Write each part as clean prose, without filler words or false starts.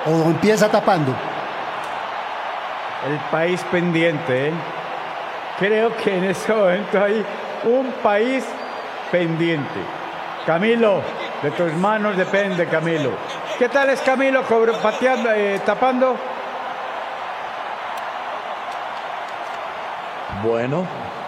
o empieza tapando. El país pendiente, ¿eh? Creo que en ese momento hay un país pendiente. Camilo, de tus manos depende, Camilo. ¿Qué tal es Camilo pateando, tapando? Bueno,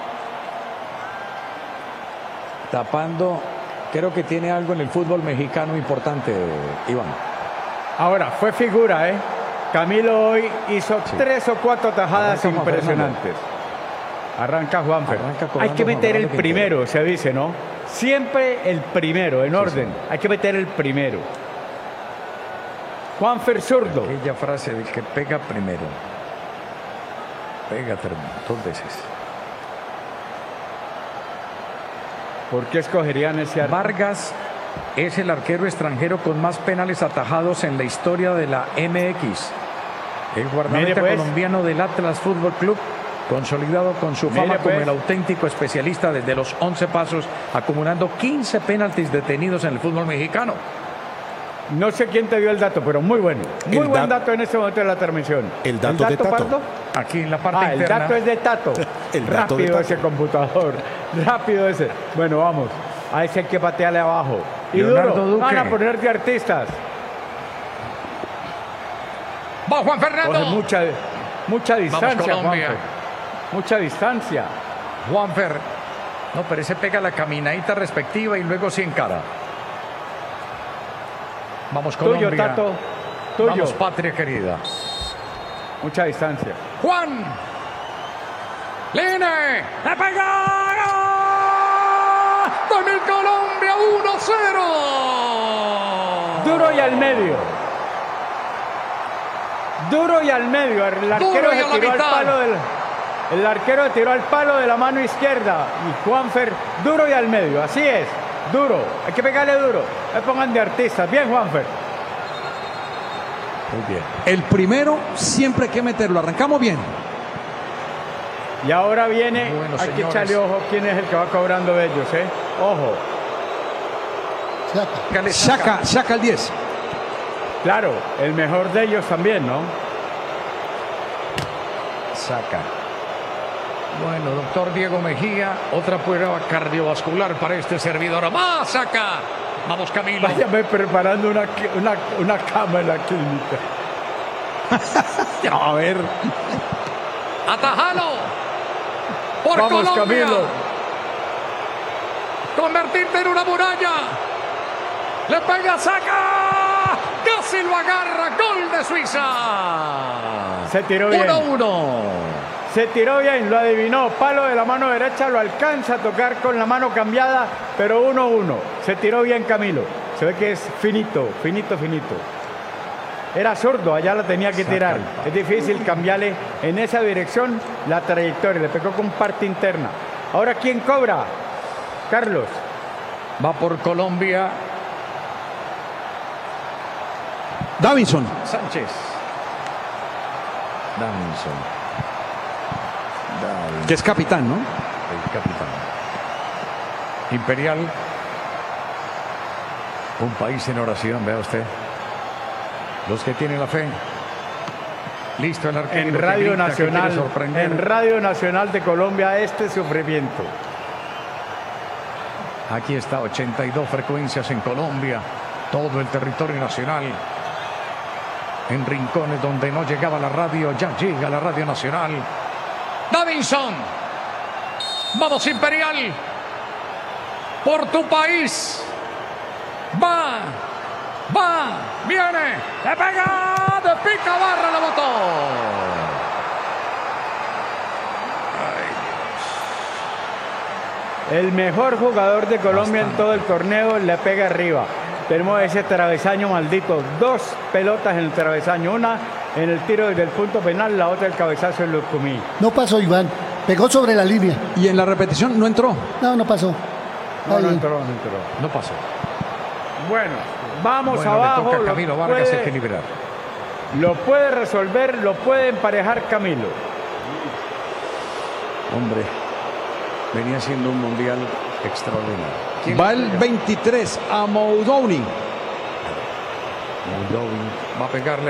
tapando, creo que tiene algo en el fútbol mexicano importante, Iván. Ahora, fue figura, ¿eh? Camilo hoy hizo 3 o 4 tajadas impresionantes. Arranca Juanfer. Hay que meter el primero, se dice, ¿no? Siempre el primero, en orden. Sí. Hay que meter el primero. Juanfer zurdo. Aquella frase del que pega primero. Pega 2 veces. ¿Por qué escogerían ese arco? Vargas es el arquero extranjero con más penales atajados en la historia de la MX. El guardameta colombiano del Atlas Fútbol Club, consolidado con su fama como el auténtico especialista desde los 11 pasos, acumulando 15 penaltis detenidos en el fútbol mexicano. No sé quién te dio el dato, pero muy bueno. Muy buen dato en este momento de la transmisión. ¿El dato de Tato? Pardo? Aquí en la parte interna. El dato es de Tato. Rápido ese computador. Rápido ese. Bueno, vamos. A ese hay que patearle abajo. Y Leonardo duro. Duque. Van a poner de artistas. Va Juan Fernando. Coge mucha distancia, Colombia. Mucha distancia. Juanfer. No, pero ese pega la caminadita respectiva y luego sí encara. Vamos Colombia. Tuyo, Tato. Tuyo. Vamos, patria querida. Mucha distancia. Juan. Line. ¡Le pega! ¡Con el Colombia 1-0! Duro y al medio. Duro y al medio. El arquero se tiró al palo el arquero se tiró al palo de la mano izquierda. Y Juanfer, duro y al medio. Así es. Duro. Hay que pegarle duro. Me pongan de artistas. Bien, Juanfer. Muy bien. El primero siempre hay que meterlo. Arrancamos bien. Y ahora viene, bueno, hay señores, que echarle ojo quién es el que va cobrando de ellos, ¿eh? Ojo. Saca el 10. Claro, el mejor de ellos también, ¿no? Saca. Bueno, doctor Diego Mejía, otra prueba cardiovascular para este servidor. ¡Más saca! Vamos, Camilo. Váyame preparando una cama en la clínica. A ver. ¡Atajalo! ¡Por Vamos, Colombia! Camilo. ¡Convertirte en una muralla! ¡Le pega, saca! ¡Casi lo agarra! ¡Gol de Suiza! Se tiró bien. 1-1. Se tiró bien, lo adivinó. Palo de la mano derecha, lo alcanza a tocar con la mano cambiada, pero 1-1. Se tiró bien Camilo. Se ve que es finito. Era zurdo, allá la tenía que tirar. Es difícil cambiarle en esa dirección la trayectoria. Le pegó con parte interna. Ahora, ¿quién cobra? Carlos. Va por Colombia. Davinson. Sánchez. Davinson. Que es capitán, ¿no? El capitán. Imperial. Un país en oración, vea usted. Los que tienen la fe. Listo el arquero. En Radio Nacional de Colombia, este sufrimiento. Aquí está, 82 frecuencias en Colombia. Todo el territorio nacional. En rincones donde no llegaba la radio, ya llega la Radio Nacional. Davinson. Vamos, Imperial. Por tu país. Va. Viene. Le pega. De pica barra la botó. El mejor jugador de Colombia en todo el torneo le pega arriba. Tenemos ese travesaño maldito. 2 pelotas en el travesaño. Una en el tiro desde el punto penal, la otra el cabezazo en Lucumí. No pasó, Iván. Pegó sobre la línea. Y en la repetición no entró. No pasó. No entró. No pasó. Bueno, vamos bueno, abajo. Le toca a Camilo Vargas equilibrar. Lo puede resolver, lo puede emparejar Camilo. Hombre, venía siendo un mundial extraordinario. Va el 23 a Moudoni. Va a pegarle